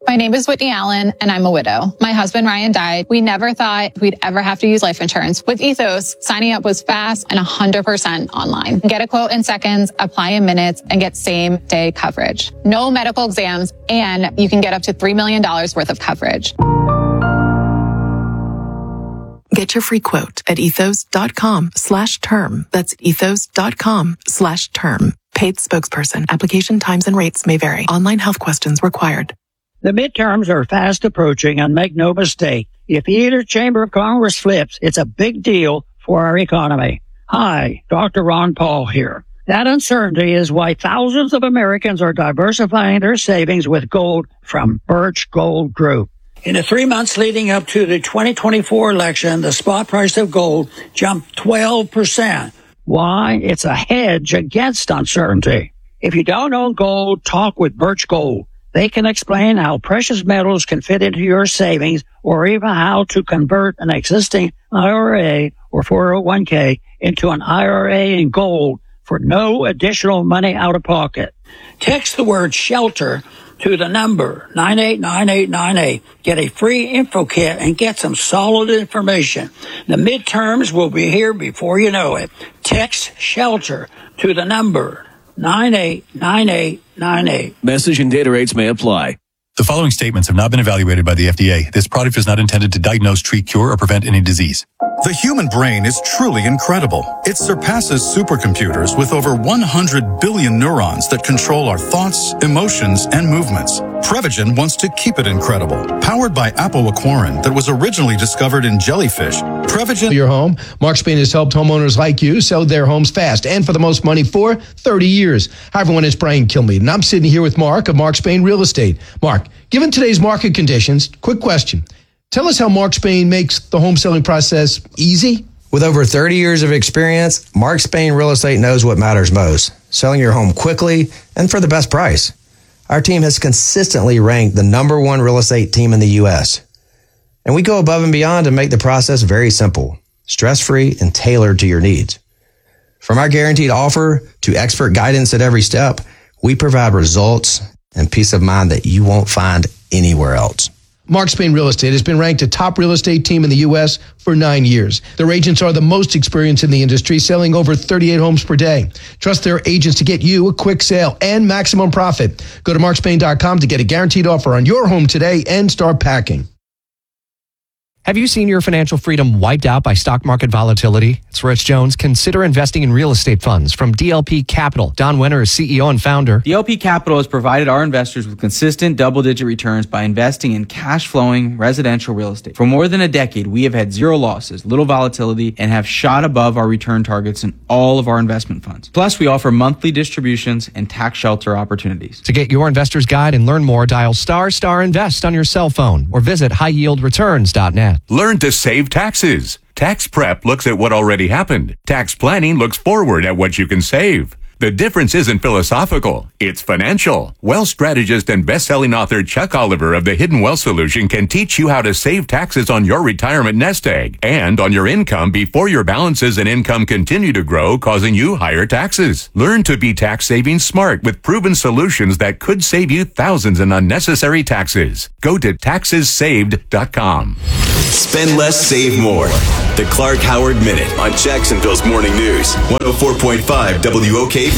My name is Whitney Allen, and I'm a widow. My husband, Ryan, died. We never thought we'd ever have to use life insurance. With Ethos, signing up was fast and 100% online. Get a quote in seconds, apply in minutes, and get same-day coverage. No medical exams, and you can get up to $3 million worth of coverage. Get your free quote at ethos.com/term. That's ethos.com/term. Paid spokesperson. Application times and rates may vary. Online health questions required. The midterms are fast approaching, and make no mistake, if either chamber of Congress flips, it's a big deal for our economy. Hi, Dr. Ron Paul here. That uncertainty is why thousands of Americans are diversifying their savings with gold from Birch Gold Group. In the 3 months leading up to the 2024 election, the spot price of gold jumped 12%. Why? It's a hedge against uncertainty. If you don't own gold, talk with Birch Gold. They can explain how precious metals can fit into your savings, or even how to convert an existing IRA or 401k into an IRA in gold for no additional money out of pocket. Text the word SHELTER to the number 989898. Get a free info kit and get some solid information. The midterms will be here before you know it. Text SHELTER to the number 989898. Message and data rates may apply. The following statements have not been evaluated by the FDA. This product is not intended to diagnose, treat, cure, or prevent any disease. The human brain is truly incredible. It surpasses supercomputers with over 100 billion neurons that control our thoughts, emotions, and movements. Prevagen wants to keep it incredible. Powered by apoaquarin that was originally discovered in jellyfish, Prevagen... Your home. Mark Spain has helped homeowners like you sell their homes fast and for the most money for 30 years. Hi, everyone. It's Brian Kilmeade, and I'm sitting here with Mark of Mark Spain Real Estate. Mark, given today's market conditions, quick question. Tell us how Mark Spain makes the home selling process easy. With over 30 years of experience, Mark Spain Real Estate knows what matters most: selling your home quickly and for the best price. Our team has consistently ranked the #1 real estate team in the U.S. And we go above and beyond to make the process very simple, stress-free, and tailored to your needs. From our guaranteed offer to expert guidance at every step, we provide results and peace of mind that you won't find anywhere else. Mark Spain Real Estate has been ranked a top real estate team in the U.S. for 9 years. Their agents are the most experienced in the industry, selling over 38 homes per day. Trust their agents to get you a quick sale and maximum profit. Go to markspain.com to get a guaranteed offer on your home today and start packing. Have you seen your financial freedom wiped out by stock market volatility? It's Rich Jones. Consider investing in real estate funds from DLP Capital. Don Winter is CEO and founder. DLP Capital has provided our investors with consistent double-digit returns by investing in cash-flowing residential real estate. For more than a decade, we have had zero losses, little volatility, and have shot above our return targets in all of our investment funds. Plus, we offer monthly distributions and tax shelter opportunities. To get your investor's guide and learn more, dial **invest on your cell phone or visit highyieldreturns.net. Learn to save taxes. Tax prep looks at what already happened. Tax planning looks forward at what you can save. The difference isn't philosophical, it's financial. Wealth strategist and best-selling author Chuck Oliver of The Hidden Wealth Solution can teach you how to save taxes on your retirement nest egg and on your income before your balances and income continue to grow, causing you higher taxes. Learn to be tax-saving smart with proven solutions that could save you thousands in unnecessary taxes. Go to taxessaved.com. Spend less, save more. The Clark Howard Minute on Jacksonville's Morning News, 104.5 WOKV.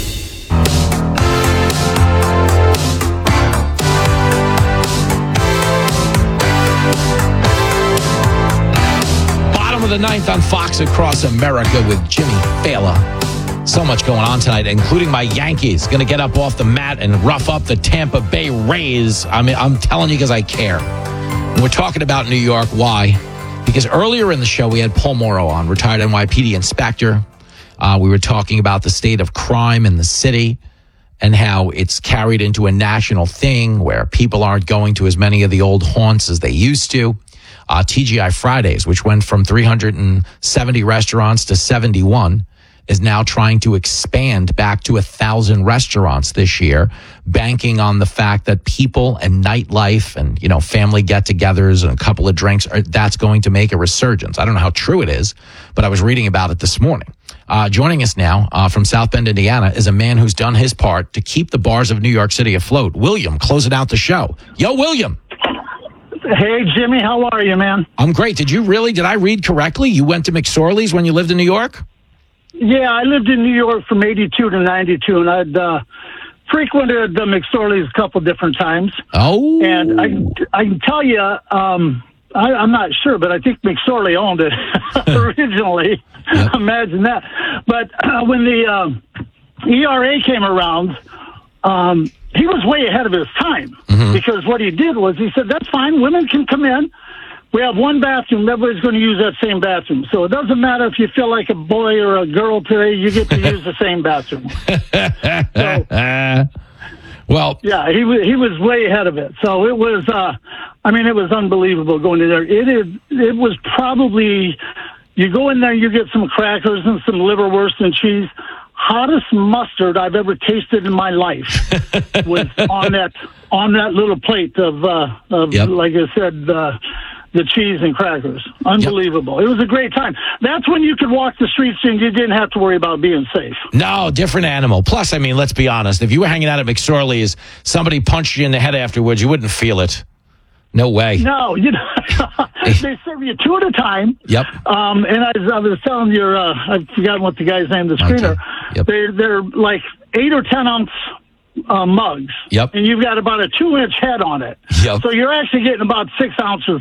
Bottom of the ninth on Fox Across America with Jimmy Fallon. So much going on tonight, including my Yankees going to get up off the mat and rough up the Tampa Bay Rays. I mean, I'm telling you because I care. And we're talking about New York. Why? Because earlier in the show, we had Paul Morrow on, retired NYPD inspector. We were talking about the state of crime in the city and how it's carried into a national thing where people aren't going to as many of the old haunts as they used to. TGI Fridays, which went from 370 restaurants to 71, is now trying to expand back to 1,000 restaurants this year, banking on the fact that people and nightlife and, you know, family get-togethers and a couple of drinks, that's going to make a resurgence. I don't know how true it is, but I was reading about it this morning. Joining us now from South Bend, Indiana, is a man who's done his part to keep the bars of New York City afloat. William, closing out the show. Yo, William. Hey, Jimmy, how are you, man? I'm great. Did I read correctly? You went to McSorley's when you lived in New York? Yeah, I lived in New York from 82 to 92, and I'd frequented the McSorley's a couple different times. Oh. And I can tell you, I'm not sure, but I think McSorley owned it originally. Yep. Imagine that. But when the ERA came around, he was way ahead of his time, because what he did was he said, that's fine, women can come in. We have one bathroom. Everybody's going to use that same bathroom. So it doesn't matter if you feel like a boy or a girl today, you get to use the same bathroom. Well, yeah, he was way ahead of it. So it was, it was unbelievable going in there. It was probably, you go in there, you get some crackers and some liverwurst and cheese. Hottest mustard I've ever tasted in my life was on that little plate of yep. Like I said, the cheese and crackers. Unbelievable. Yep. It was a great time. That's when you could walk the streets and you didn't have to worry about being safe. No, different animal. Plus, let's be honest. If you were hanging out at McSorley's, somebody punched you in the head afterwards, you wouldn't feel it. No way. No, they serve you two at a time. Yep. And I was telling you, I've forgotten what the guy's name, the screener. Okay. Yep. They're like 8 or 10 ounce mugs. Yep. And you've got about a 2-inch head on it. Yep. So you're actually getting about 6 ounces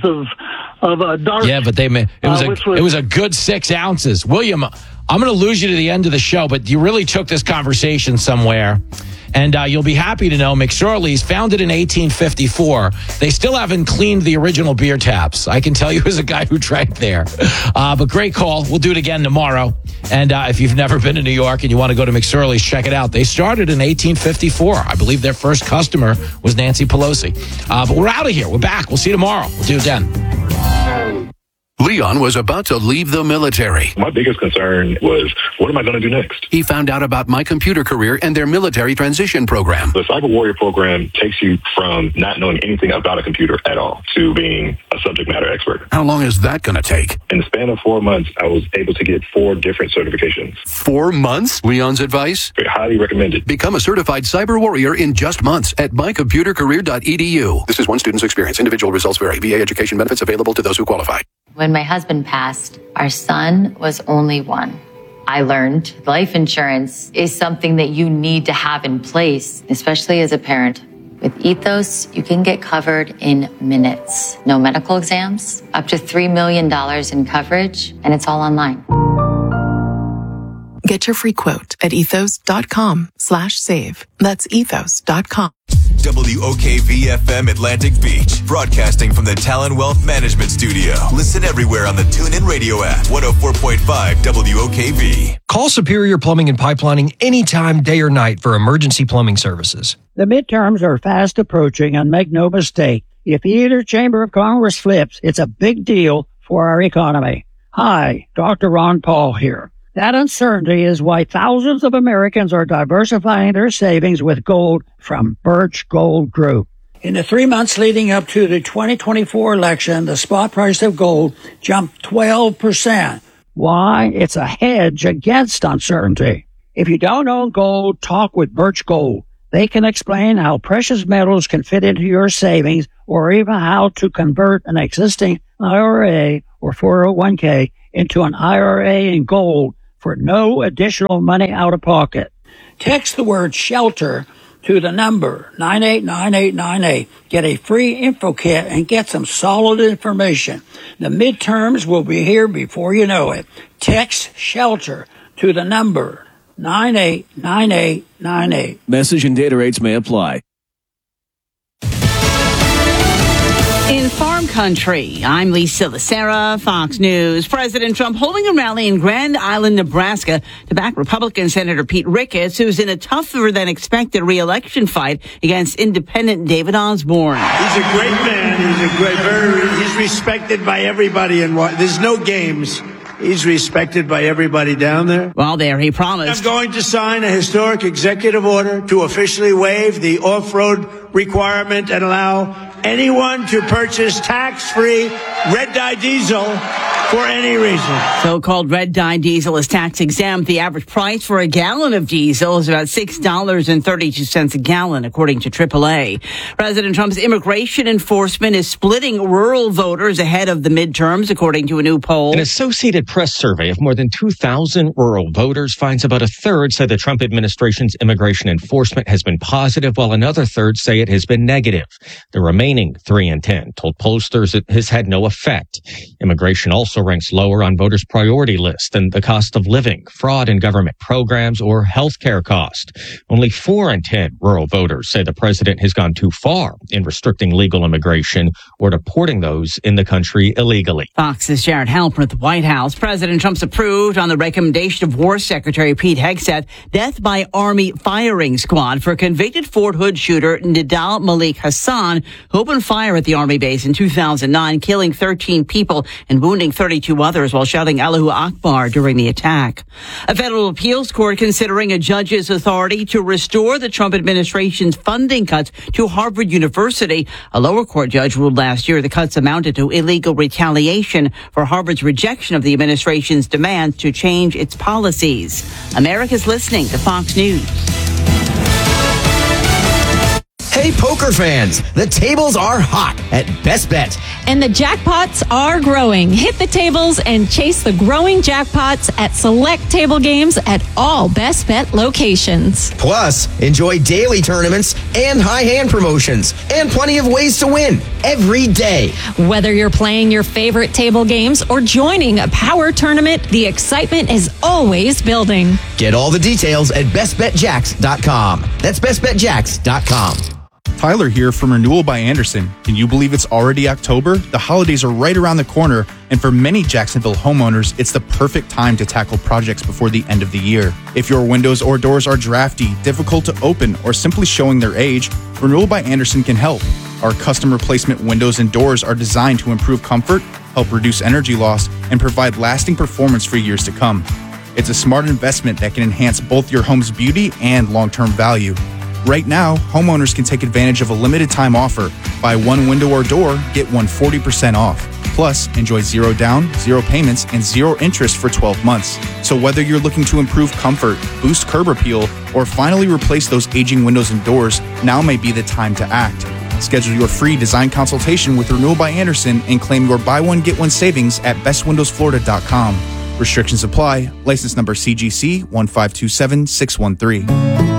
of dark. Yeah, but it was a good 6 ounces. William, I'm going to lose you to the end of the show, but you really took this conversation somewhere. And you'll be happy to know McSorley's, founded in 1854. They still haven't cleaned the original beer taps. I can tell you as a guy who drank there. But great call. We'll do it again tomorrow. And if you've never been to New York and you want to go to McSorley's, check it out. They started in 1854. I believe their first customer was Nancy Pelosi. But we're out of here. We're back. We'll see you tomorrow. We'll do it then. Leon was about to leave the military. My biggest concern was, what am I going to do next? He found out about My Computer Career and their military transition program. The Cyber Warrior program takes you from not knowing anything about a computer at all to being a subject matter expert. How long is that going to take? In the span of 4 months, I was able to get 4 different certifications. 4 months? Leon's advice? Highly recommended. Become a certified cyber warrior in just months at mycomputercareer.edu. This is one student's experience. Individual results vary. VA education benefits available to those who qualify. When my husband passed, our son was only 1. I learned life insurance is something that you need to have in place, especially as a parent. With Ethos, you can get covered in minutes. No medical exams, up to $3 million in coverage, and it's all online. Get your free quote at ethos.com/save. That's ethos.com. WOKV-FM Atlantic Beach, broadcasting from the Talon Wealth Management Studio. Listen everywhere on the TuneIn Radio app. 104.5 WOKV. Call Superior Plumbing and Pipelining anytime, day or night, for emergency plumbing services. The midterms are fast approaching, and make no mistake, if either chamber of Congress flips, it's a big deal for our economy. Hi, Dr. Ron Paul here. That uncertainty is why thousands of Americans are diversifying their savings with gold from Birch Gold Group. In the 3 months leading up to the 2024 election, the spot price of gold jumped 12%. Why? It's a hedge against uncertainty. If you don't own gold, talk with Birch Gold. They can explain how precious metals can fit into your savings, or even how to convert an existing IRA or 401k into an IRA in gold for no additional money out of pocket. Text the word SHELTER to the number 989898. Get a free info kit and get some solid information. The midterms will be here before you know it. Text SHELTER to the number 989898. Message and data rates may apply. In farm country, I'm Lisa Lacera, Fox News. President Trump holding a rally in Grand Island, Nebraska to back Republican Senator Pete Ricketts, who's in a tougher than expected re-election fight against independent David Osborne. He's a great man. He's respected by everybody. And there's no games. He's respected by everybody down there. While there, he promised, I'm going to sign a historic executive order to officially waive the off-road requirement and allow anyone to purchase tax-free red dye diesel for any reason. So-called red-dye diesel is tax exempt. The average price for a gallon of diesel is about $6.32 a gallon, according to AAA. President Trump's immigration enforcement is splitting rural voters ahead of the midterms, according to a new poll. An Associated Press survey of more than 2,000 rural voters finds about a third say the Trump administration's immigration enforcement has been positive, while another third say it has been negative. The remaining 3 in 10 told pollsters it has had no effect. Immigration also ranks lower on voters' priority list than the cost of living, fraud in government programs, or health care cost. Only 4 in 10 rural voters say the president has gone too far in restricting legal immigration or deporting those in the country illegally. Fox's Jared Halpern at the White House. President Trump's approved on the recommendation of War Secretary Pete Hegseth death by Army firing squad for convicted Fort Hood shooter Nidal Malik Hassan, who opened fire at the Army base in 2009, killing 13 people and wounding 32 others while shouting Allahu Akbar during the attack. A federal appeals court considering a judge's authority to restore the Trump administration's funding cuts to Harvard University. A lower court judge ruled last year the cuts amounted to illegal retaliation for Harvard's rejection of the administration's demands to change its policies. America's listening to Fox News. Hey, poker fans, the tables are hot at Best Bet. And the jackpots are growing. Hit the tables and chase the growing jackpots at select table games at all Best Bet locations. Plus, enjoy daily tournaments and high hand promotions and plenty of ways to win every day. Whether you're playing your favorite table games or joining a power tournament, the excitement is always building. Get all the details at bestbetjacks.com. That's bestbetjacks.com. Tyler here from Renewal by Andersen. Can you believe it's already October? The holidays are right around the corner, and for many Jacksonville homeowners, it's the perfect time to tackle projects before the end of the year. If your windows or doors are drafty, difficult to open, or simply showing their age, Renewal by Andersen can help. Our custom replacement windows and doors are designed to improve comfort, help reduce energy loss, and provide lasting performance for years to come. It's a smart investment that can enhance both your home's beauty and long-term value. Right now, homeowners can take advantage of a limited time offer. Buy one window or door, get one 40% off. Plus, enjoy 0 down, 0 payments, and 0 interest for 12 months. So whether you're looking to improve comfort, boost curb appeal, or finally replace those aging windows and doors, now may be the time to act. Schedule your free design consultation with Renewal by Andersen and claim your buy one, get one savings at bestwindowsflorida.com. Restrictions apply. License number CGC 1527613.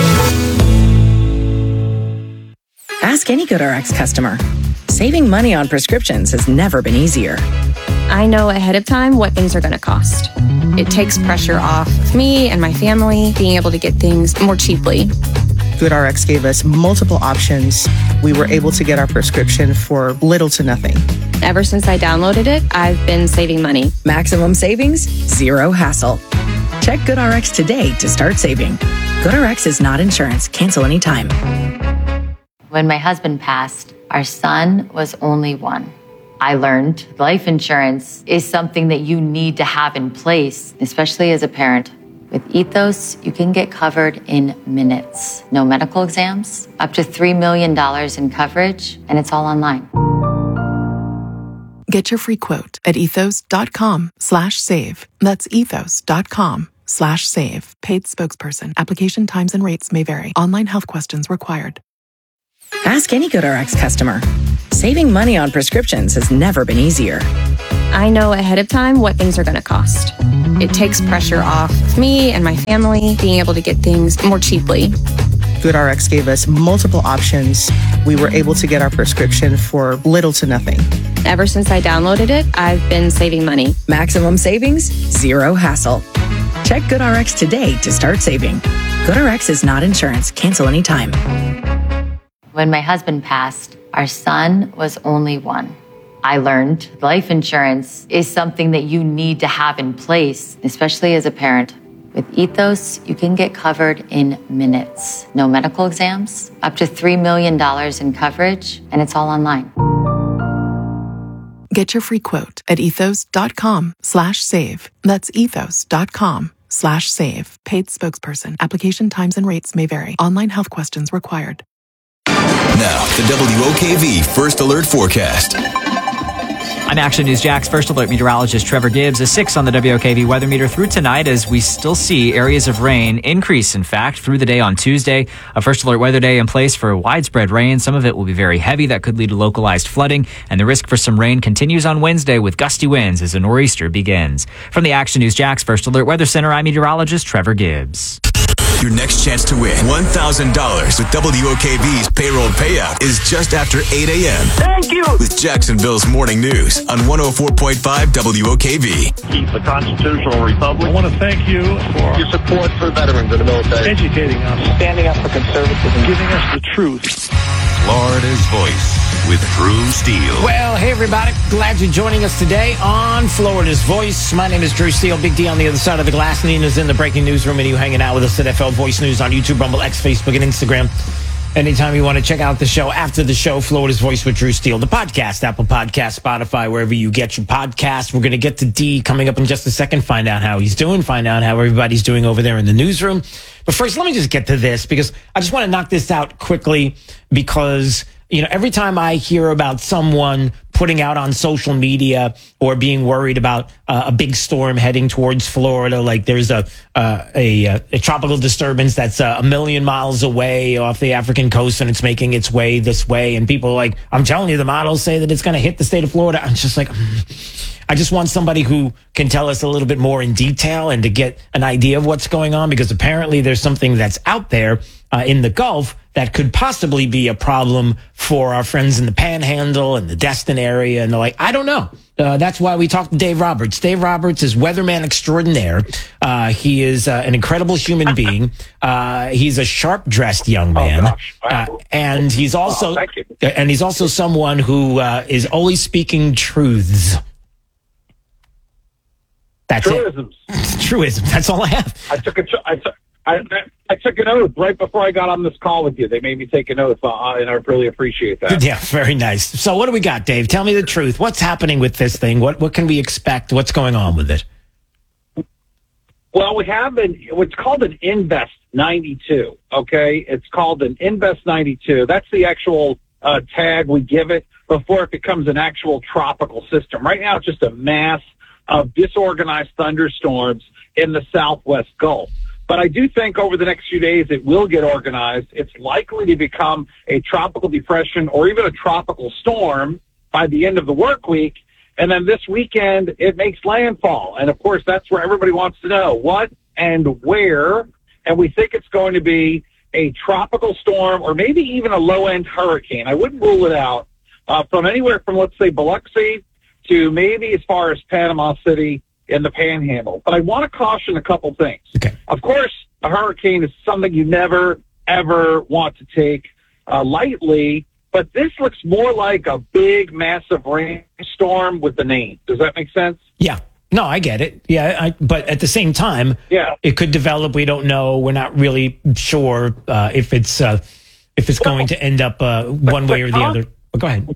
Ask any GoodRx customer. Saving money on prescriptions has never been easier. I know ahead of time what things are going to cost. It takes pressure off me and my family being able to get things more cheaply. GoodRx gave us multiple options. We were able to get our prescription for little to nothing. Ever since I downloaded it, I've been saving money. Maximum savings, zero hassle. Check GoodRx today to start saving. GoodRx is not insurance. Cancel anytime. When my husband passed, our son was only 1. I learned life insurance is something that you need to have in place, especially as a parent. With Ethos, you can get covered in minutes. No medical exams, up to $3 million in coverage, and it's all online. Get your free quote at ethos.com/save. That's ethos.com/save. Paid spokesperson. Application times and rates may vary. Online health questions required. Ask any GoodRx customer. Saving money on prescriptions has never been easier. I know ahead of time what things are going to cost. It takes pressure off me and my family being able to get things more cheaply. GoodRx gave us multiple options. We were able to get our prescription for little to nothing. Ever since I downloaded it, I've been saving money. Maximum savings, zero hassle. Check GoodRx today to start saving. GoodRx is not insurance. Cancel anytime. When my husband passed, our son was only 1. I learned life insurance is something that you need to have in place, especially as a parent. With Ethos, you can get covered in minutes. No medical exams, up to $3 million in coverage, and it's all online. Get your free quote at ethos.com/save. That's ethos.com/save. Paid spokesperson. Application times and rates may vary. Online health questions required. Now, the WOKV First Alert Forecast. I'm Action News Jack's first alert meteorologist Trevor Gibbs. A 6 on the WOKV weather meter through tonight as we still see areas of rain increase, in fact, through the day on Tuesday. A first alert weather day in place for widespread rain. Some of it will be very heavy. That could lead to localized flooding. And the risk for some rain continues on Wednesday with gusty winds as a nor'easter begins. From the Action News Jack's first alert weather center, I'm meteorologist Trevor Gibbs. Your next chance to win $1,000 with WOKV's payroll payout is just after 8 a.m. Thank you. With Jacksonville's Morning News on 104.5 WOKV. Keep the constitutional republic. I want to thank you for your support for veterans in the military, educating us, standing up for conservatism, giving us the truth. Florida's Voice with Drew Steele. Well, hey, everybody. Glad you're joining us today on Florida's Voice. My name is Drew Steele. Big D on the other side of the glass. Nina's in the breaking newsroom, and you hanging out with us at FL Voice News on YouTube, Rumble, X, Facebook, and Instagram. Anytime you want to check out the show, after the show, Florida's Voice with Drew Steele, the podcast, Apple Podcast, Spotify, wherever you get your podcasts. We're going to get to D coming up in just a second, find out how he's doing, find out how everybody's doing over there in the newsroom. But first, let me just get to this because I just want to knock this out quickly because, you know, every time I hear about someone putting out on social media or being worried about a big storm heading towards Florida, like there's a tropical disturbance that's a million miles away off the African coast and it's making its way this way, and people are like, I'm telling you, the models say that it's going to hit the state of Florida. I'm just like, I just want somebody who can tell us a little bit more in detail and to get an idea of what's going on, because apparently there's something that's out there in the Gulf that could possibly be a problem for our friends in the Panhandle and the Destin area. And they're like, I don't know. That's why we talked to Dave Roberts. Dave Roberts is weatherman extraordinaire. He is an incredible human being. He's a sharp-dressed young man. Wow. And he's also someone who is always speaking truths. That's Truisms. It. Truisms. That's all I have. I took an oath right before I got on this call with you. They made me take an oath, and I really appreciate that. Yeah, very nice. So what do we got, Dave? Tell me the truth. What's happening with this thing? What can we expect? What's going on with it? Well, we have what's called an Invest 92, okay? It's called an Invest 92. That's the actual tag we give it before it becomes an actual tropical system. Right now, it's just a mass of disorganized thunderstorms in the southwest Gulf. But I do think over the next few days it will get organized. It's likely to become a tropical depression or even a tropical storm by the end of the work week. And then this weekend it makes landfall. And, of course, that's where everybody wants to know what and where. And we think it's going to be a tropical storm or maybe even a low-end hurricane. I wouldn't rule it out from anywhere from, let's say, Biloxi to maybe as far as Panama City in the Panhandle. But I want to caution a couple things. Okay. Of course, a hurricane is something you never, ever want to take lightly, but this looks more like a big, massive rainstorm with the name. Does that make sense? Yeah. No, I get it. Yeah, but at the same time, it could develop. We don't know. We're not really sure if it's going to end up one way or the other. But go ahead.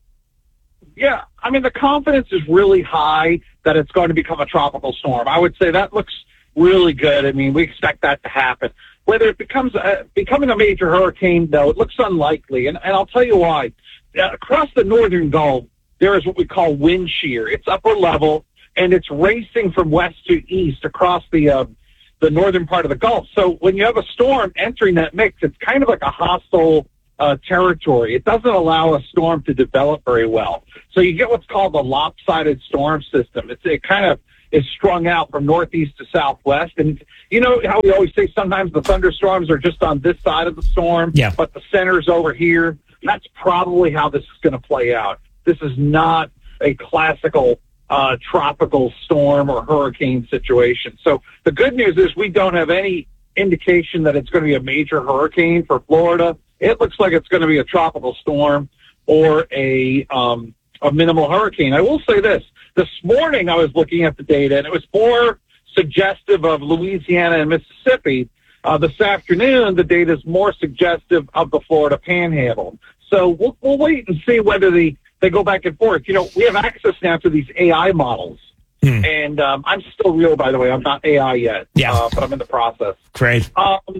Yeah, I mean, the confidence is really high that it's going to become a tropical storm. I would say that looks really good. I mean, we expect that to happen. Whether it becomes becoming a major hurricane, though, it looks unlikely. And I'll tell you why. Across the northern Gulf, there is what we call wind shear. It's upper level, and it's racing from west to east across the northern part of the Gulf. So when you have a storm entering that mix, it's kind of like a hostile territory. It doesn't allow a storm to develop very well. So you get what's called the lopsided storm system. It kind of is strung out from northeast to southwest. And you know how we always say sometimes the thunderstorms are just on this side of the storm, but the center's over here? That's probably how this is going to play out. This is not a classical tropical storm or hurricane situation. So the good news is we don't have any indication that it's going to be a major hurricane for Florida. It looks like it's going to be a tropical storm or a minimal hurricane. I will say this. This morning I was looking at the data, and it was more suggestive of Louisiana and Mississippi. This afternoon, the data is more suggestive of the Florida Panhandle. So we'll wait and see whether they go back and forth. You know, we have access now to these AI models. And I'm still real, by the way. I'm not AI yet, but I'm in the process. Great.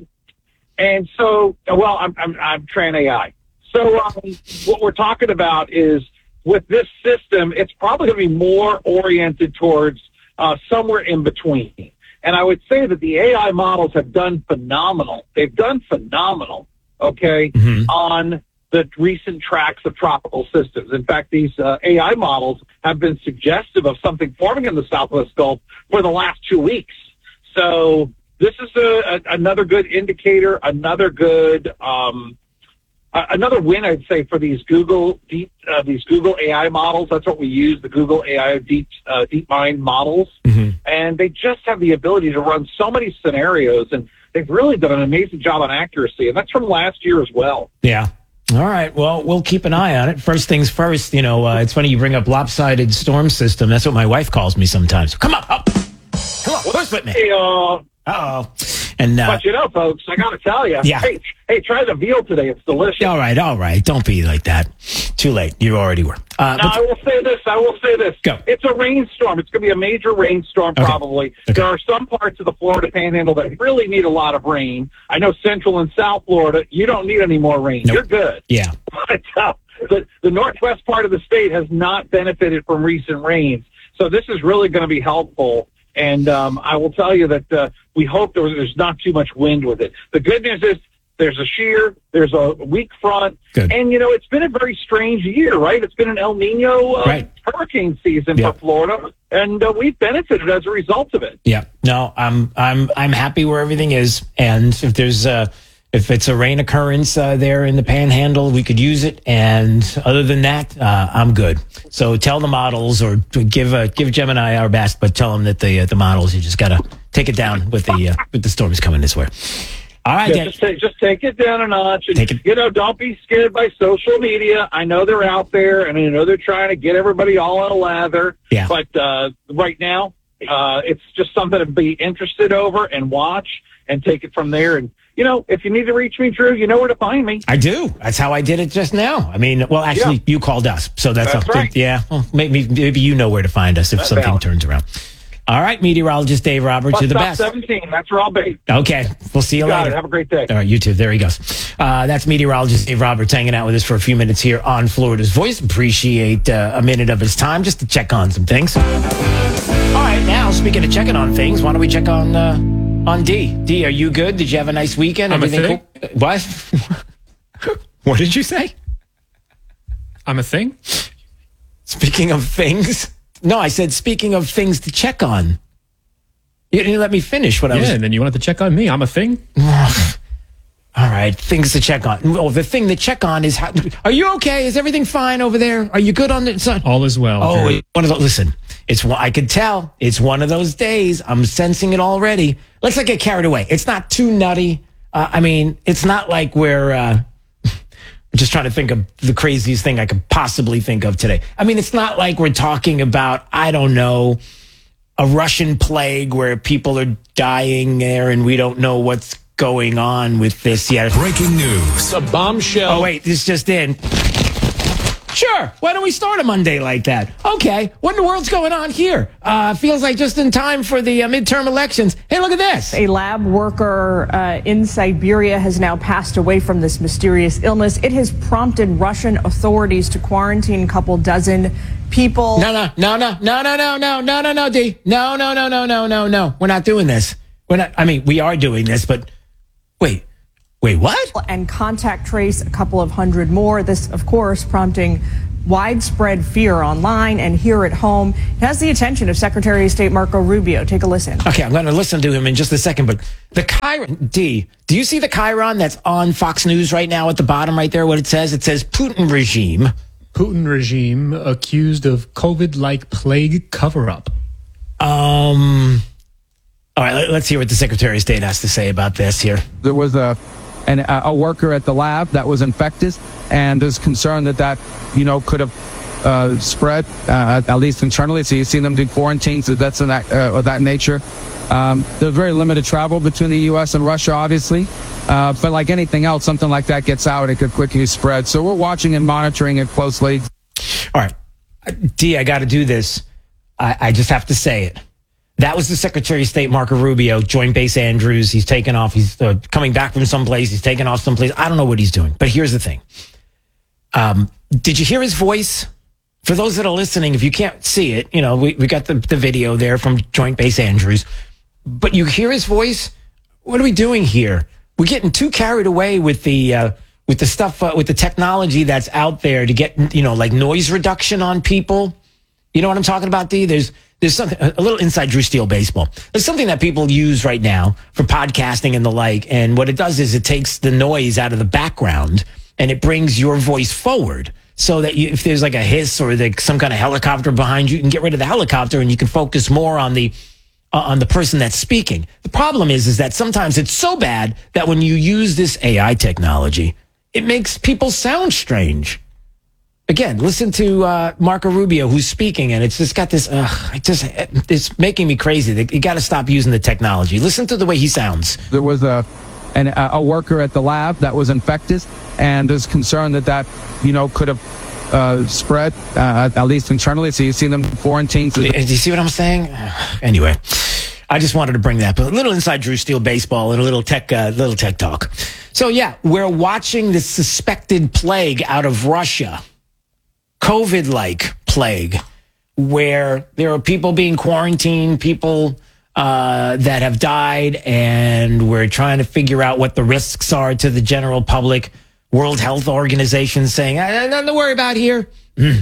And so, well, I'm trained AI. So what we're talking about is with this system, it's probably going to be more oriented towards somewhere in between. And I would say that the AI models have done phenomenal. They've done phenomenal, okay, on the recent tracks of tropical systems. In fact, these AI models have been suggestive of something forming in the Southwest Gulf for the last 2 weeks. So this is another good indicator, another good another win, I'd say, for these Google AI models. That's what we use, the Google AI DeepMind models. And they just have the ability to run so many scenarios, and they've really done an amazing job on accuracy. And that's from last year as well. Yeah. All right. Well, we'll keep an eye on it. First things first, it's funny you bring up lopsided storm system. That's what my wife calls me sometimes. Come on, up. Come on, who's with me? Hey, uh-oh. And, but folks, I got to tell you. Yeah. Hey, try the veal today. It's delicious. All right. Don't be like that. Too late. You already were. I will say this. Go. It's a rainstorm. It's going to be a major rainstorm, probably. Okay. There are some parts of the Florida Panhandle that really need a lot of rain. I know Central and South Florida, you don't need any more rain. Nope. You're good. Yeah. But the northwest part of the state has not benefited from recent rains. So this is really going to be helpful. And I will tell you that we hope there's not too much wind with it. The good news is there's a shear, there's a weak front, and, it's been a very strange year, right? It's been an El Nino hurricane season for Florida, and we've benefited as a result of it. Yeah. No, I'm happy where everything is, and if there's if it's a rain occurrence there in the Panhandle, we could use it. And other than that, I'm good. So tell the models, or give Gemini our best, but tell them that the models, you just got to take it down with the storms coming this way. All right, just take it down a notch. And, don't be scared by social media. I know they're out there, and I know they're trying to get everybody all in a lather. Yeah. But right now, it's just something to be interested over and watch and take it from there. And, if you need to reach me, Drew, you know where to find me. I do. That's how I did it just now. I mean, well, actually, you called us. So that's right. Yeah. Well, maybe you know where to find us if something turns around. All right, meteorologist Dave Roberts, you're the best. 17, that's where I'll be. Okay, we'll see you later. Have a great day. All right, you too. There he goes. That's meteorologist Dave Roberts hanging out with us for a few minutes here on Florida's Voice. Appreciate a minute of his time just to check on some things. All right, now, speaking of checking on things, why don't we check on D? D, are you good? Did you have a nice weekend? Everything cool? What? What did you say? I'm a thing? Speaking of things... No, I said, speaking of things to check on. You didn't let me finish what I was... Yeah, and then you wanted to check on me. I'm a thing? All right, things to check on. Oh, the thing to check on is... Are you okay? Is everything fine over there? Are you good on the... All is well. Oh, listen, I could tell. It's one of those days. I'm sensing it already. Let's not get carried away. It's not too nutty. It's not like we're... I'm just trying to think of the craziest thing I could possibly think of today. It's not like we're talking about, I don't know, a Russian plague where people are dying there and we don't know what's going on with this yet. Breaking news. A bombshell. Oh, wait, this just in. Sure. Why don't we start a Monday like that? Okay. What in the world's going on here? Feels like just in time for the midterm elections. Hey, look at this. A lab worker in Siberia has now passed away from this mysterious illness. It has prompted Russian authorities to quarantine a couple dozen people. No, D. No. We're not doing this. We are doing this, but wait, what? And contact trace a couple of hundred more. This, of course, prompting widespread fear online and here at home. It has the attention of Secretary of State Marco Rubio. Take a listen. Okay, I'm going to listen to him in just a second, but the Chiron, D, do you see the Chiron that's on Fox News right now at the bottom right there, what it says? It says Putin regime. Putin regime accused of COVID-like plague cover-up. All right, let's hear what the Secretary of State has to say about this here. There was a worker at the lab that was infected, and there's concern that could have spread, at least internally. So you see them do quarantines, that's of that nature. There's very limited travel between the U.S. and Russia, obviously. But like anything else, something like that gets out, it could quickly spread. So we're watching and monitoring it closely. All right. D, I got to do this. I just have to say it. That was the Secretary of State, Marco Rubio, Joint Base Andrews. He's taken off. He's coming back from someplace. He's taken off someplace. I don't know what he's doing. But here's the thing. Did you hear his voice For those that are listening, if you can't see it, you know, we got the video there from Joint Base Andrews, but you hear his voice. What are we doing here? We're getting too carried away with the stuff, with the technology that's out there to get, you know, like noise reduction on people. You know what I'm talking about, D? There's something, a little inside Drew Steele baseball. There's something that people use right now for podcasting and the like. And what it does is it takes the noise out of the background and it brings your voice forward. So that if there's like a hiss or some kind of helicopter behind you, you can get rid of the helicopter and you can focus more on the person that's speaking. The problem is that sometimes it's so bad that when you use this AI technology, it makes people sound strange. Again, listen to Marco Rubio, who's speaking, and it's just got this. It's making me crazy. You got to stop using the technology. Listen to the way he sounds. There was a worker at the lab that was infected, and there's concern that could have spread at least internally. So you see them quarantined. Do you see what I'm saying? Anyway, I just wanted to bring that, but a little inside Drew Steele baseball and a little tech talk. So yeah, we're watching the suspected plague out of Russia. COVID-like plague, where there are people being quarantined, people that have died, and we're trying to figure out what the risks are to the general public. World Health Organization saying, nothing to worry about here,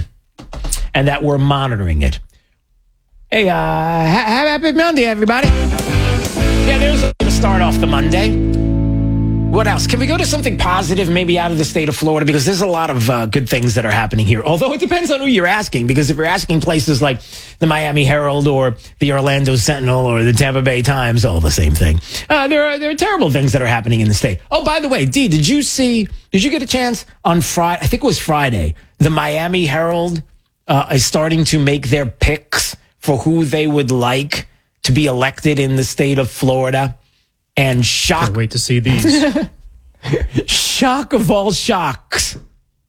and that we're monitoring it. Hey, happy Monday, everybody. Yeah, there's a way to start off the Monday. What else? Can we go to something positive, maybe out of the state of Florida? Because there's a lot of good things that are happening here. Although it depends on who you're asking. Because if you're asking places like the Miami Herald or the Orlando Sentinel or the Tampa Bay Times, all the same thing. There are terrible things that are happening in the state. Oh, by the way, Dee, did you get a chance on Friday? I think it was Friday. The Miami Herald is starting to make their picks for who they would like to be elected in the state of Florida. And shock. Can't wait to see these. Shock of all shocks.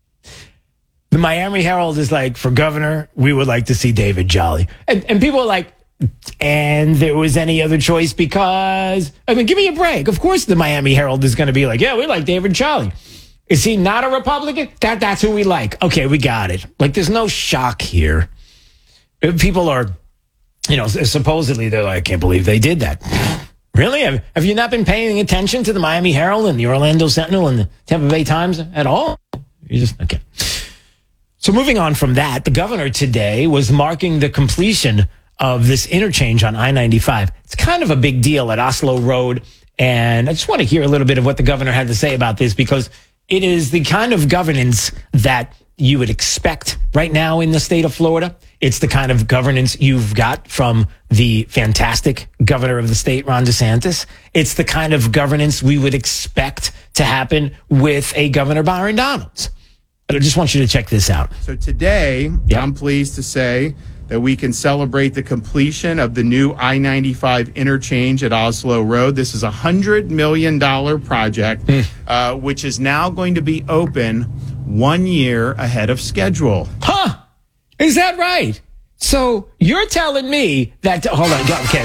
The Miami Herald is like, for governor, we would like to see David Jolly. And people are like, and there was any other choice because, I mean, give me a break. Of course the Miami Herald is going to be like, yeah, we like David Jolly. Is he not a Republican? That's who we like. Okay, we got it. Like, there's no shock here. People are, supposedly they're like, I can't believe they did that. Really? Have you not been paying attention to the Miami Herald and the Orlando Sentinel and the Tampa Bay Times at all? Okay. So moving on from that, the governor today was marking the completion of this interchange on I-95. It's kind of a big deal at Oslo Road. And I just want to hear a little bit of what the governor had to say about this, because it is the kind of governance that you would expect right now in the state of Florida. It's the kind of governance you've got from the fantastic governor of the state, Ron DeSantis. It's the kind of governance we would expect to happen with a Governor Byron Donalds. But I just want you to check this out. So today, I'm pleased to say that we can celebrate the completion of the new I-95 interchange at Oslo Road. This is a $100 million project, which is now going to be open 1 year ahead of schedule. Huh? Is that right? So you're telling me that... Hold on. Okay.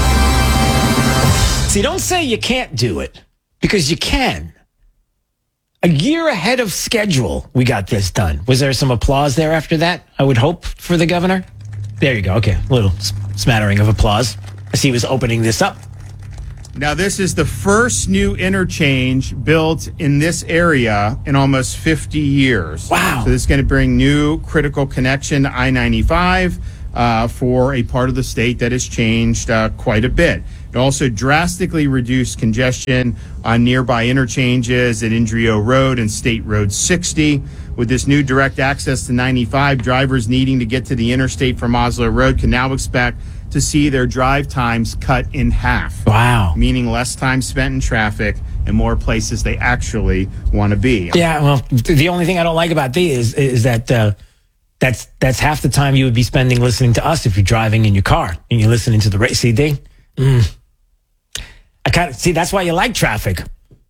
See, don't say you can't do it, because you can. A year ahead of schedule, we got this done. Was there some applause there after that, I would hope, for the governor? There you go. Okay. A little smattering of applause as he was opening this up. Now, this is the first new interchange built in this area in almost 50 years. Wow. So this is going to bring new critical connection to I-95 for a part of the state that has changed quite a bit. It also drastically reduced congestion on nearby interchanges at Indrio Road and State Road 60. With this new direct access to 95, drivers needing to get to the interstate from Oslo Road can now expect to see their drive times cut in half. Wow. Meaning less time spent in traffic and more places they actually want to be. Yeah, well, the only thing I don't like about these is that that's half the time you would be spending listening to us if you're driving in your car and you're listening to the radio. CD. I kind of see, that's why you like traffic.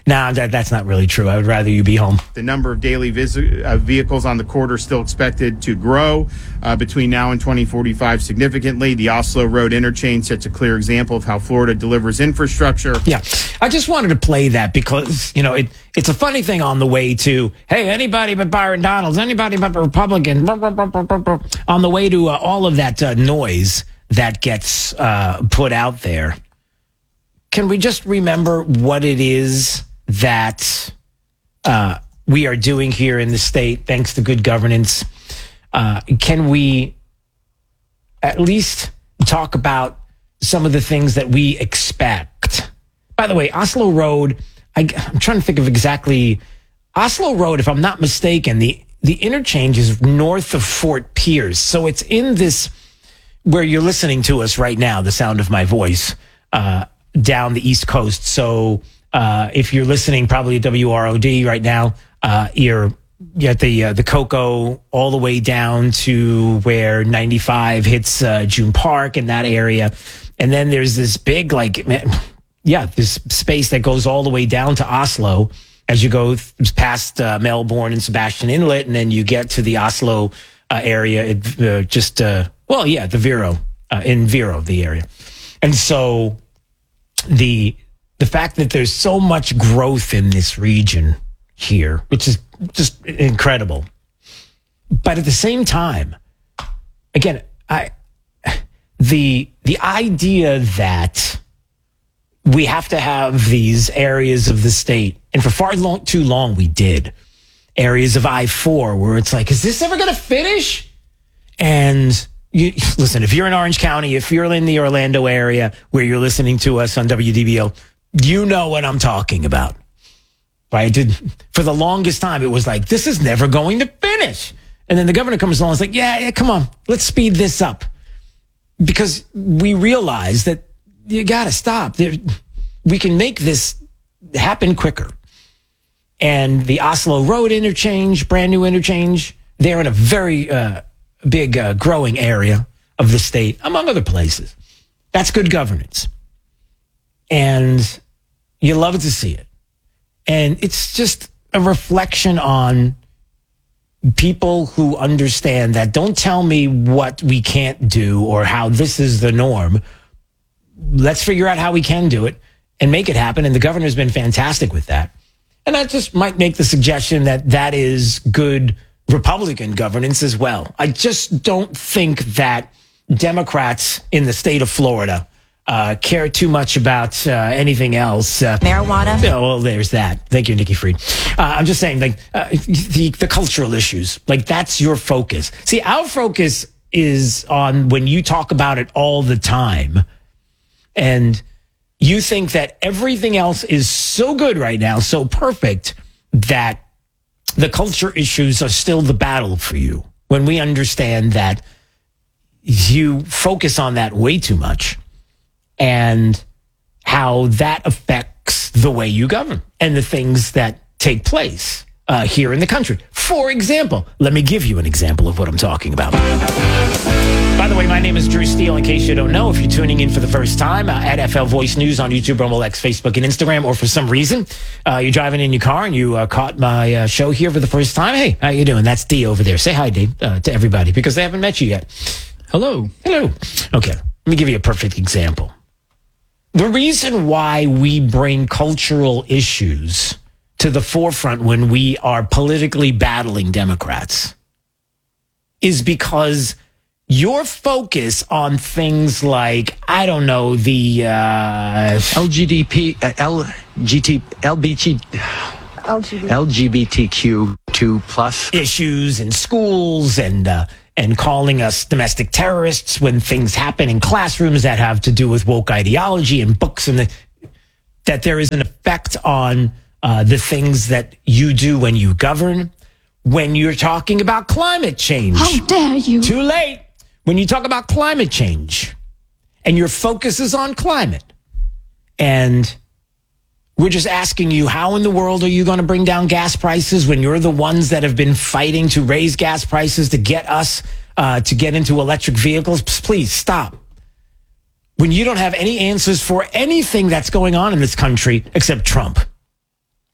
No, that's not really true. I would rather you be home. The number of daily vehicles on the corridor still expected to grow between now and 2045 significantly. The Oslo Road interchange sets a clear example of how Florida delivers infrastructure. Yeah, I just wanted to play that because, it's a funny thing on the way to, hey, anybody but Byron Donalds, anybody but the Republican, on the way to all of that noise that gets put out there. Can we just remember what it is that we are doing here in the state, thanks to good governance? Can we at least talk about some of the things that we expect? By the way, Oslo Road, I'm trying to think of exactly. Oslo Road, if I'm not mistaken, the interchange is north of Fort Pierce. So it's in this, where you're listening to us right now, the sound of my voice, down the East Coast. So if you're listening probably at WROD right now, you're at the Cocoa all the way down to where 95 hits June Park in that area. And then there's this big, this space that goes all the way down to Oslo as you go past Melbourne and Sebastian Inlet, and then you get to the Oslo area, the Vero, in Vero, the area. And so the fact that there's so much growth in this region here, which is just incredible. But at the same time, again, the idea that we have to have these areas of the state, and for too long we did, areas of I-4 where it's like, is this ever going to finish? And listen, if you're in Orange County, if you're in the Orlando area where you're listening to us on WDBO, you know what I'm talking about. Right? For the longest time, it was like, this is never going to finish. And then the governor comes along and is like, yeah, come on, let's speed this up. Because we realize that you got to stop. We can make this happen quicker. And the Oslo Road interchange, brand new interchange, they're in a very big growing area of the state, among other places. That's good governance. And you love to see it. And it's just a reflection on people who understand that don't tell me what we can't do or how this is the norm. Let's figure out how we can do it and make it happen. And the governor's been fantastic with that. And that just might make the suggestion that is good Republican governance as well. I just don't think that Democrats in the state of Florida care too much about anything else. Marijuana? Yeah, well, there's that. Thank you, Nikki Fried. I'm just saying, the cultural issues, that's your focus. See, our focus is on when you talk about it all the time, and you think that everything else is so good right now, so perfect, that the culture issues are still the battle for you. When we understand that you focus on that way too much, and how that affects the way you govern and the things that take place here in the country. For example, let me give you an example of what I'm talking about. By the way, my name is Drew Steele, in case you don't know. If you're tuning in for the first time, at FL Voice News on YouTube, Rumble, X, Facebook, and Instagram, or for some reason, you're driving in your car and you caught my show here for the first time. Hey, how you doing? That's D over there. Say hi, D, to everybody, because they haven't met you yet. Hello. Hello. Okay, let me give you a perfect example. The reason why we bring cultural issues to the forefront when we are politically battling Democrats is because your focus on things like, I don't know, the LGBTQ2 plus issues in schools and calling us domestic terrorists when things happen in classrooms that have to do with woke ideology and books, and that there is an effect on the things that you do when you govern. When you're talking about climate change. How dare you? Too late. When you talk about climate change and your focus is on climate, and we're just asking you, how in the world are you going to bring down gas prices when you're the ones that have been fighting to raise gas prices to get us to get into electric vehicles? Please stop. When you don't have any answers for anything that's going on in this country except Trump.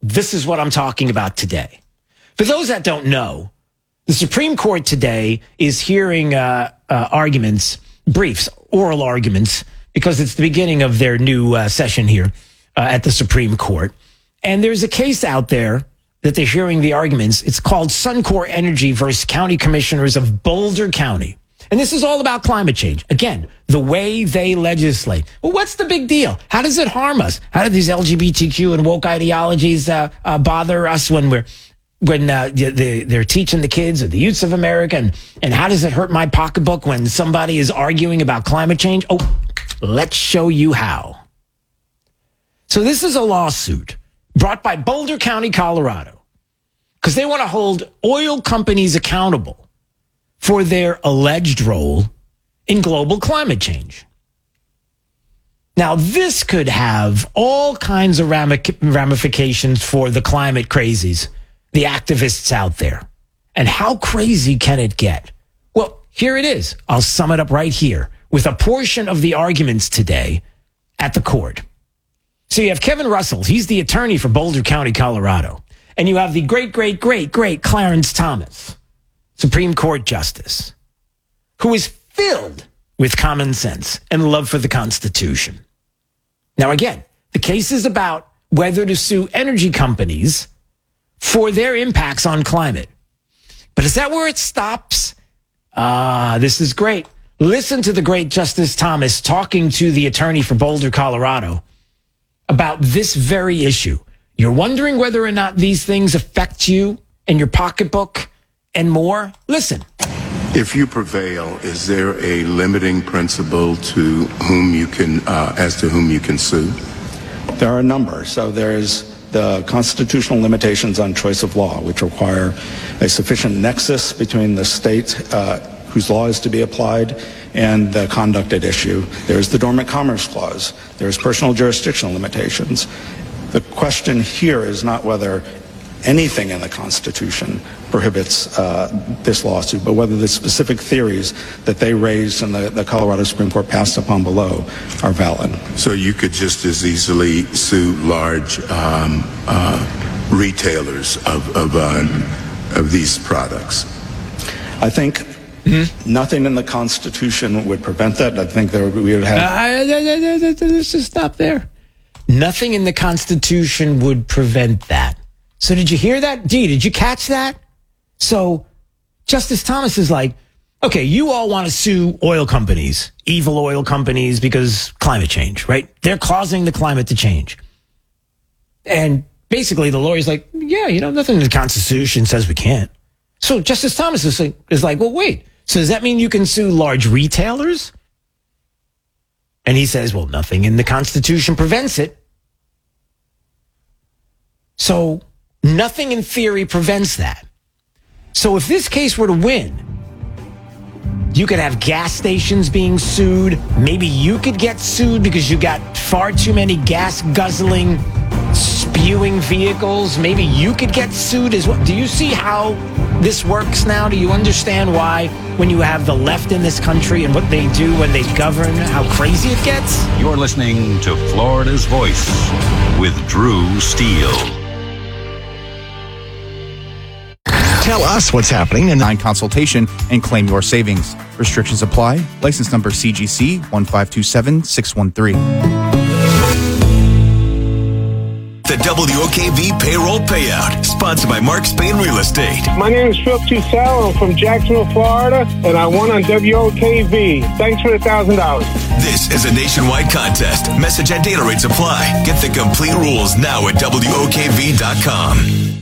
this is what I'm talking about today. For those that don't know, the Supreme Court today is hearing arguments, briefs, oral arguments, because it's the beginning of their new session here at the Supreme Court. And there's a case out there that they're hearing the arguments. It's called Suncor Energy versus County Commissioners of Boulder County. And this is all about climate change. Again, the way they legislate. Well, what's the big deal? How does it harm us? How do these LGBTQ and woke ideologies bother us when they're teaching the kids or the youths of America? And how does it hurt my pocketbook when somebody is arguing about climate change? Oh, let's show you how. So this is a lawsuit brought by Boulder County, Colorado, because they want to hold oil companies accountable for their alleged role in global climate change. Now, this could have all kinds of ramifications for the climate crazies, the activists out there. And how crazy can it get? Well, here it is. I'll sum it up right here with a portion of the arguments today at the court. So you have Kevin Russell. He's the attorney for Boulder County, Colorado. And you have the great Clarence Thomas, Supreme Court Justice, who is filled with common sense and love for the Constitution. Now, again, the case is about whether to sue energy companies for their impacts on climate. But is that where it stops? This is great. Listen to the great Justice Thomas talking to the attorney for Boulder, Colorado, about this very issue. You're wondering whether or not these things affect you and your pocketbook and more? Listen. If you prevail, is there a limiting principle to whom you can, as to whom you can sue? There are a number. So there's the constitutional limitations on choice of law, which require a sufficient nexus between the state whose law is to be applied and the conduct at issue. There's the Dormant Commerce Clause. There's personal jurisdictional limitations. The question here is not whether anything in the Constitution prohibits this lawsuit, but whether the specific theories that they raised and the Colorado Supreme Court passed upon below are valid. So you could just as easily sue large retailers of these products? I think nothing in the Constitution would prevent that. I think we would have... Let's just stop there. Nothing in the Constitution would prevent that. So did you hear that? Dee, did you catch that? So Justice Thomas is like, okay, you all want to sue oil companies, evil oil companies, because climate change, right? They're causing the climate to change. And basically the lawyer's like, yeah, nothing in the Constitution says we can't. So Justice Thomas is like, well, wait. So does that mean you can sue large retailers? And he says, well, nothing in the Constitution prevents it. So nothing in theory prevents that. So if this case were to win, you could have gas stations being sued. Maybe you could get sued because you got far too many gas guzzling, spewing vehicles. Maybe you could get sued as well. Do you see how this works now? Do you understand why when you have the left in this country and what they do when they govern, how crazy it gets? You're listening to Florida's Voice with Drew Steele. Tell us what's happening in online consultation and claim your savings. Restrictions apply. License number CGC 1527613. The WOKV Payroll Payout, sponsored by Mark Spain Real Estate. My name is Phil Tusell. I'm from Jacksonville, Florida, and I won on WOKV. Thanks for the $1,000. This is a nationwide contest. Message and data rates apply. Get the complete rules now at WOKV.com.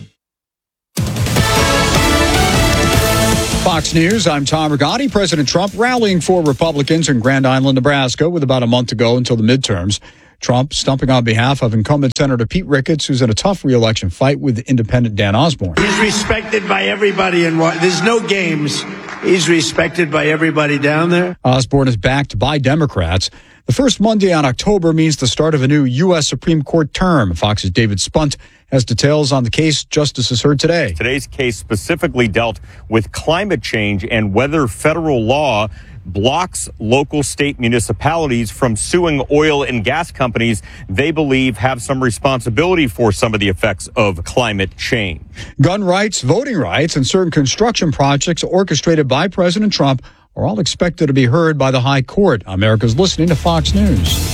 Fox News, I'm Tom Rigotti. President Trump rallying for Republicans in Grand Island, Nebraska, with about a month to go until the midterms. Trump stumping on behalf of incumbent Senator Pete Ricketts, who's in a tough re-election fight with independent Dan Osborne. He's respected by everybody, and there's no games. He's respected by everybody down there. Osborne is backed by Democrats. The first Monday on October means the start of a new U.S. Supreme Court term. Fox's David Spunt has details on the case justices heard today. Today's case specifically dealt with climate change and whether federal law blocks local state municipalities from suing oil and gas companies they believe have some responsibility for some of the effects of climate change. Gun rights, voting rights, and certain construction projects orchestrated by President Trump are all expected to be heard by the High Court. America's listening to Fox News.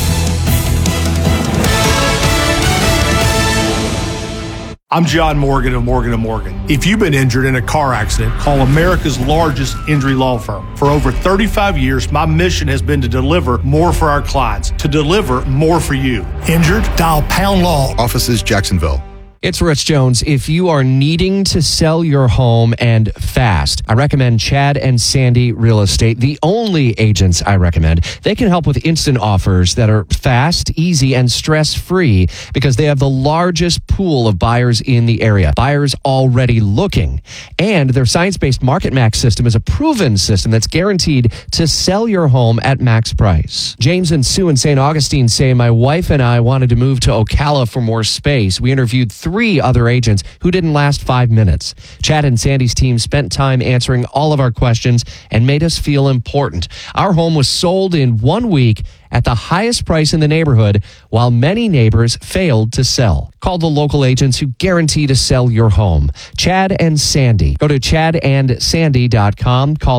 I'm John Morgan of Morgan & Morgan. If you've been injured in a car accident, call America's largest injury law firm. For over 35 years, my mission has been to deliver more for our clients, to deliver more for you. Injured? Dial Pound Law. Offices, Jacksonville. It's Rich Jones. If you are needing to sell your home and fast, I recommend Chad and Sandy Real Estate, the only agents I recommend. They can help with instant offers that are fast, easy, and stress-free because they have the largest pool of buyers in the area. Buyers already looking. And their science-based Market Max system is a proven system that's guaranteed to sell your home at max price. James and Sue in St. Augustine say, my wife and I wanted to move to Ocala for more space. We interviewed 3 other agents who didn't last 5 minutes. Chad and Sandy's team spent time answering all of our questions and made us feel important. Our home was sold in 1 week at the highest price in the neighborhood, while many neighbors failed to sell. Call the local agents who guarantee to sell your home. Chad and Sandy. Go to chadandsandy.com. Call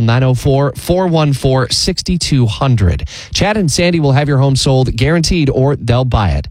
904-414-6200. Chad and Sandy will have your home sold guaranteed or they'll buy it.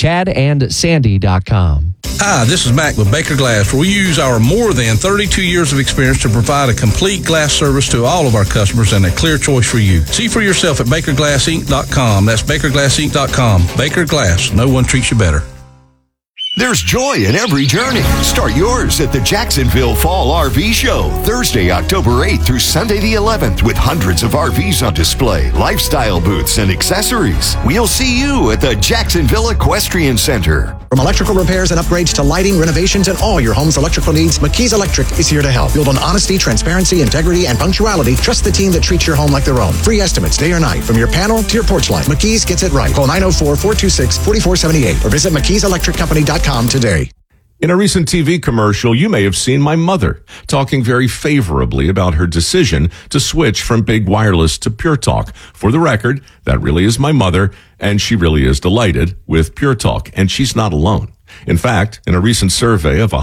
chadandsandy.com. Hi, this is Mac with Baker Glass, where we use our more than 32 years of experience to provide a complete glass service to all of our customers and a clear choice for you. See for yourself at BakerGlassInc.com. That's BakerGlassInc.com. Baker Glass. No one treats you better. There's joy in every journey. Start yours at the Jacksonville Fall RV Show, Thursday, October 8th through Sunday the 11th, with hundreds of RVs on display, lifestyle booths, and accessories. We'll see you at the Jacksonville Equestrian Center. From electrical repairs and upgrades to lighting, renovations, and all your home's electrical needs, McKee's Electric is here to help. Build on honesty, transparency, integrity, and punctuality. Trust the team that treats your home like their own. Free estimates day or night, from your panel to your porch light. McKee's gets it right. Call 904-426-4478 or visit McKeesElectricCompany.com today. In a recent TV commercial, you may have seen my mother talking very favorably about her decision to switch from big wireless to Pure Talk. For the record, that really is my mother, and she really is delighted with Pure Talk, and she's not alone. In fact, in a recent survey of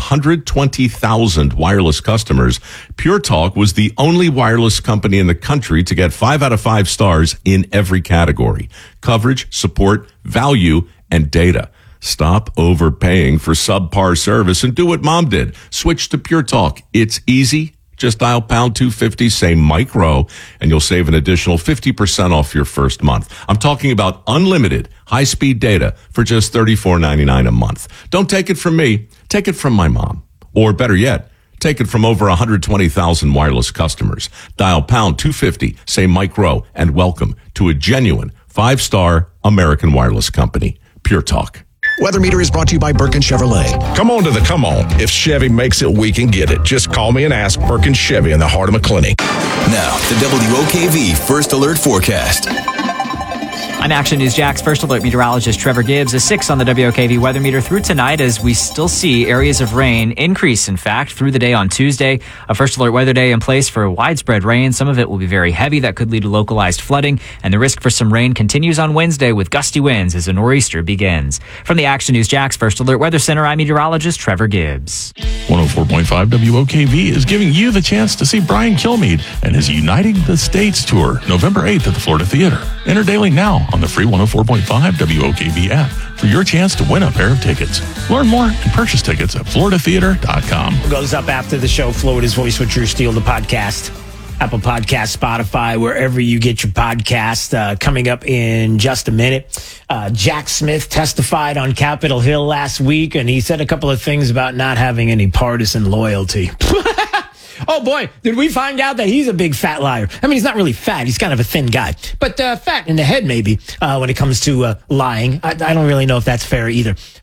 120,000 wireless customers, Pure Talk was the only wireless company in the country to get 5 out of 5 stars in every category: coverage, support, value, and data. Stop overpaying for subpar service and do what Mom did. Switch to Pure Talk. It's easy. Just dial pound 250, say micro, and you'll save an additional 50% off your first month. I'm talking about unlimited high-speed data for just $34.99 a month. Don't take it from me. Take it from my mom. Or better yet, take it from over 120,000 wireless customers. Dial pound 250, say micro, and welcome to a genuine 5-star American wireless company, Pure Talk. Weather Meter is brought to you by Birkin Chevrolet. Come on to the come on. If Chevy makes it, we can get it. Just call me and ask. Birkin Chevy in the heart of McClinney. Now, the WOKV First Alert Forecast. I'm Action News Jack's First Alert meteorologist Trevor Gibbs. A 6 on the WOKV weather meter through tonight as we still see areas of rain increase, in fact, through the day on Tuesday. A First Alert weather day in place for widespread rain. Some of it will be very heavy. That could lead to localized flooding. And the risk for some rain continues on Wednesday with gusty winds as a nor'easter begins. From the Action News Jack's First Alert Weather Center, I'm meteorologist Trevor Gibbs. 104.5 WOKV is giving you the chance to see Brian Kilmeade and his Uniting the States tour, November 8th at the Florida Theater. Enter daily now on the free 104.5 WOKV app for your chance to win a pair of tickets. Learn more and purchase tickets at floridatheater.com. Goes up after the show, Florida's Voice with Drew Steele, the podcast. Apple Podcast, Spotify, wherever you get your podcast. Coming up in just a minute. Jack Smith testified on Capitol Hill last week, and he said a couple of things about not having any partisan loyalty. Oh, boy, did we find out that he's a big fat liar. I mean, he's not really fat. He's kind of a thin guy. But fat in the head, maybe, when it comes to lying. I don't really know if that's fair either.